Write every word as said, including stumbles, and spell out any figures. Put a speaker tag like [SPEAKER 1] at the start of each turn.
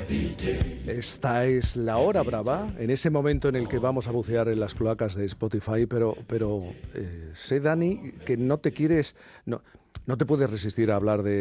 [SPEAKER 1] Esta es la hora brava, en ese momento en el que vamos a bucear en las cloacas de Spotify, pero, pero eh, sé, Dani, que no te quieres, no, no te puedes resistir a hablar de